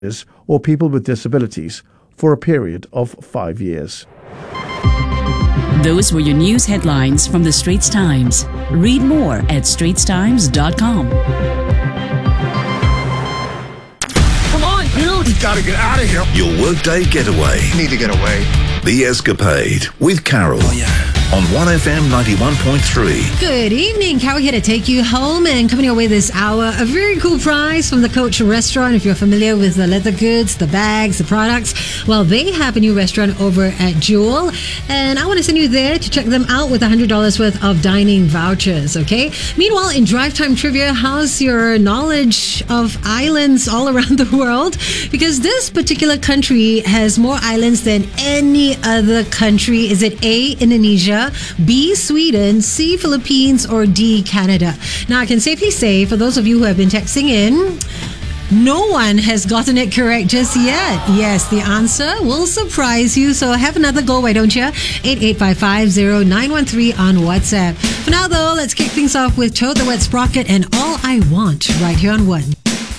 or people with disabilities for a period of 5 years. Those were your news headlines from the Straits Times. Read more at straitstimes.com. Come on, dude! We gotta get out of here. Your workday getaway. Need to get away. The Escapade with Carol. Oh, yeah. On 1FM 91.3. Good evening. Carol here to take you home, and coming your way this hour, a very cool prize from the Coach Restaurant. If you're familiar with the leather goods, the bags, the products, well, they have a new restaurant over at Jewel, and I want to send you there to check them out with $100 worth of dining vouchers, okay? Meanwhile, in Drive Time Trivia, how's your knowledge of islands all around the world? Because this particular country has more islands than any other country. Is it A, Indonesia, B, Sweden, C, Philippines, or D, Canada? Now, I can safely say, for those of you who have been texting in, no one has gotten it correct just yet. Yes, the answer will surprise you, so have another go, why don't you? 88550913 on WhatsApp. For now, though, let's kick things off with Toad the Wet Sprocket and All I Want right here on 1.